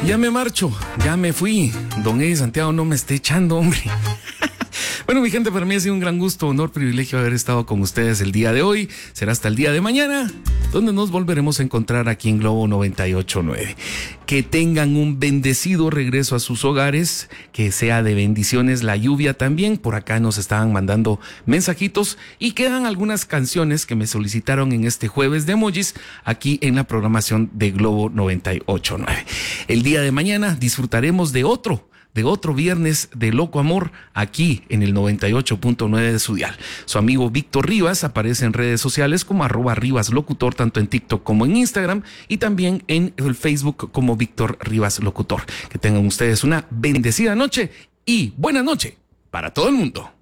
Ya me marcho, ya me fui. Don Eddie Santiago no me esté echando, hombre. Bueno, mi gente, para mí ha sido un gran gusto, honor, privilegio haber estado con ustedes el día de hoy. Será hasta el día de mañana, donde nos volveremos a encontrar aquí en Globo 98.9. Que tengan un bendecido regreso a sus hogares, que sea de bendiciones la lluvia también. Por acá nos estaban mandando mensajitos y quedan algunas canciones que me solicitaron en este jueves de emojis aquí en la programación de Globo 98.9. El día de mañana disfrutaremos de otro viernes de Loco Amor aquí en el 98.9 de su dial. Su amigo Víctor Rivas aparece en redes sociales como @RivasLocutor, tanto en TikTok como en Instagram, y también en el Facebook como Víctor Rivas Locutor. Que tengan ustedes una bendecida noche y buena noche para todo el mundo.